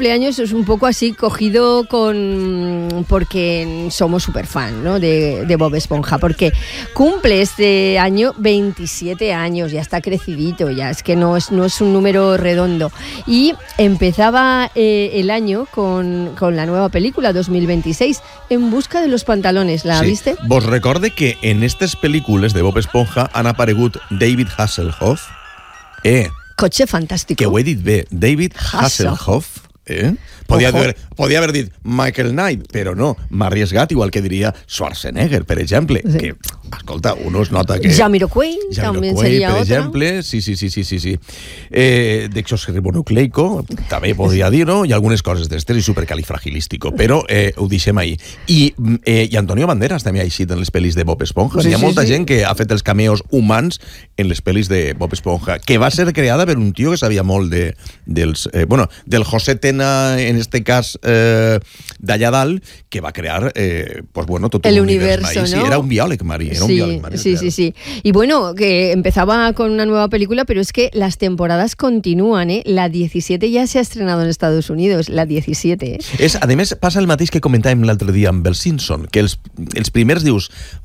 cumpleaños es un poco así cogido porque somos súper fan, ¿no? de Bob Esponja, porque cumple este año 27 años, ya está crecidito, ya es que no es un número redondo. Y empezaba el año con la nueva película 2026, En busca de los pantalones. ¿La viste? Vos recorde que en estas películes de Bob Esponja han aparegut David Hasselhoff, Cotxe fantàstic. que ho he dit bé, David Hasselhoff, Podia haver dit Michael Knight, però no, m'ha arriesgat, igual que diria Schwarzenegger, per exemple, sí. Que, escolta, uno es nota que... Jamiroquai també seria per otra. exemple, sí. D'exos ribonucleico, també podria dir-ho, i algunes coses d'estes, i supercalifragilístico, però ho deixem ahí. I Antonio Banderas també ha eixit en les pel·lis de Bob Esponja. Hi ha molta gent que ha fet els cameos humans en les pel·lis de Bob Esponja, que va ser creada per un tio que sabia molt del José Tena, en este cas d'allà dalt, que va crear tot el universo, ¿no? Sí, era un biòleg, Mari. Sí. Y bueno, que empezaba con una nueva película, pero es que las temporadas continúan, ¿eh? La 17 ya se ha estrenado en Estados Unidos, la 17. A més, passa el mateix que comentàvem l'altre dia amb el Simpson, que els primers dius,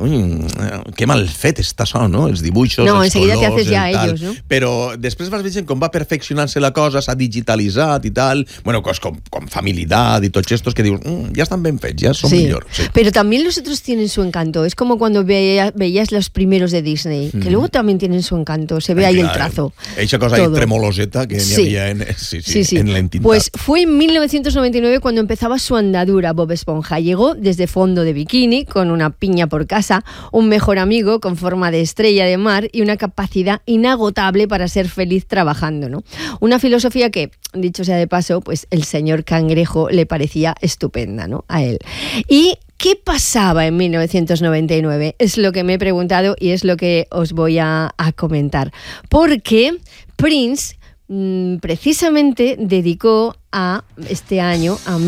que mal fet està això, no? Els dibuixos, no, els enseguida colors, te haces ya ellos, ¿no? Però després vas veient com va perfeccionant-se la cosa, s'ha digitalitzat i tal, bueno, cosas com Familidad y todos estos que digo, ya están bien fechos, ya son mejor. Sí. Pero también los otros tienen su encanto. Es como cuando veías los primeros de Disney, que luego también tienen su encanto. Se ve ahí el trazo. Esa cosa ahí tremoloseta que había en la entidad. Pues fue en 1999 cuando empezaba su andadura Bob Esponja. Llegó desde fondo de bikini, con una piña por casa, un mejor amigo con forma de estrella de mar y una capacidad inagotable para ser feliz trabajando, ¿no? Una filosofía que, dicho sea de paso, pues el señor Cangrejo le parecía estupenda, ¿no? A él. ¿Y qué pasaba en 1999? Es lo que me he preguntado y es lo que os voy a comentar. Porque Prince precisamente dedicó a este año, a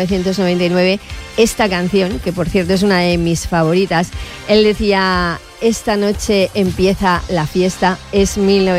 1999, esta canción, que por cierto es una de mis favoritas. Él decía: esta noche empieza la fiesta, es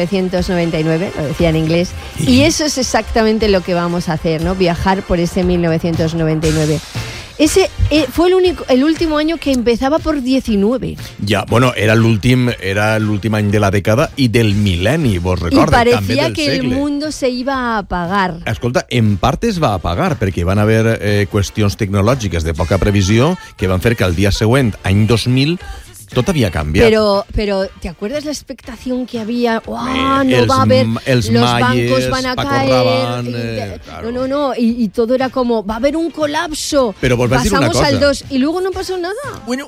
1999, lo decía en inglés, y eso es exactamente lo que vamos a hacer, ¿no? Viajar por ese 1999. Ese fue el último año que empezaba por 19. Ja, bueno, era l'últim any de la dècada i del mil·lenni, vos recorda, també del segle. I parecía que el mundo se iba a apagar. Escolta, en part es va apagar, perquè van haver qüestions tecnològiques de poca previsió que van fer que al dia següent, any 2000, tot havia canviat. Pero ¿te acuerdas la expectación que había? No va a haber, los bancos van a caer. Claro. No. Y todo era como, va a haber un colapso. Però vos vaig dir una cosa. Pasamos al 2 y luego no pasó nada. Bueno.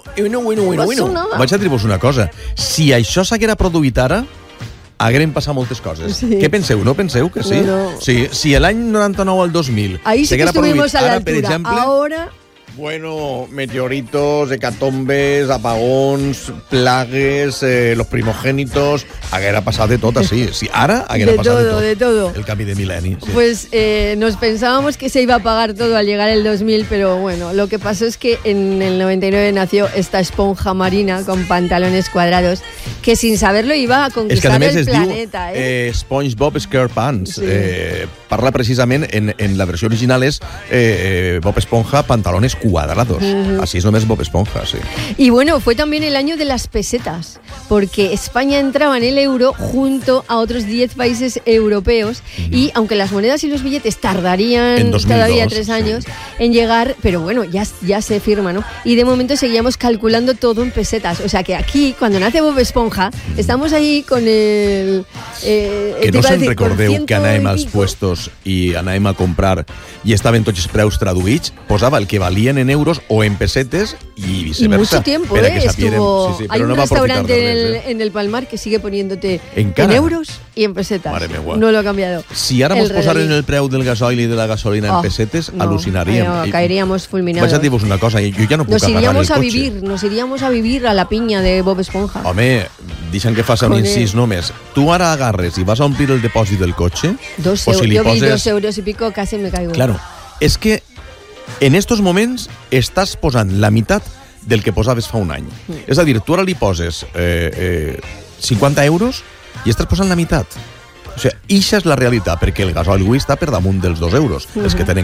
Nada. Vaig a dir-vos una cosa. Si això s'haguera produït ara, hagueren passat moltes coses. Sí. Què penseu? No penseu que sí? No. Sí, si l'any 99 al 2000 ahí sí que estuvimos a la ara, altura. per exemple, ahora... Bueno, meteoritos, hecatombes, apagons, plagues, los primogénitos, haguera passat de tot així. Sí, ara haguera passat de todo. El canvi de mil·lenni. Sí. Pues nos pensábamos que se iba a apagar todo al llegar el 2000, pero bueno, lo que pasó es que en el 99 nació esta esponja marina con pantalones cuadrados que sin saberlo iba a conquistar el planeta. Diu, SpongeBob SquarePants. Sí. Parla precisament, en la versió original és Bob Esponja pantalones cuadrados. Así es només Bob Esponja, sí. Y bueno, fue también el año de las pesetas, porque España entraba en el euro junto a otros 10 países europeos y aunque las monedas y los billetes tardarían 2002, todavía 3 años en llegar, pero bueno, ya se firma, ¿no? Y de momento seguíamos calculando todo en pesetas. O sea que aquí, cuando nace Bob Esponja, estamos ahí con el... que no se'n recordeu que anàvem als puestos i anàvem a comprar i estaven tots els preus traduïts, posava el que valien en euros o en pesetes y viceversa. Y mucho tiempo, estuvo... Sí, hay un restaurante en el Palmar que sigue poniéndote en euros y en pesetas. No lo ha cambiado. Si ara mos posaren el preu del gasoil i de la gasolina en pesetes, al·lucinaríem. Caeríamos fulminados. Vaig a dir-vos una cosa, jo ja no puc agarrar el cotxe. Nos iríamos a vivir a la piña de Bob Esponja. Home, deixa'm que faci un incís només. Tu ara agarres i vas a omplir el depòsit del cotxe... Yo vi 2 euros y pico, casi me caigo. Claro, és que en estos moments estàs posant la meitat del que posaves fa un any. És a dir, tu ara li poses 50 euros i estàs posant la meitat. O sigui, ixa és la realitat, perquè el gasoil avui està per damunt dels 2 euros, els que tenen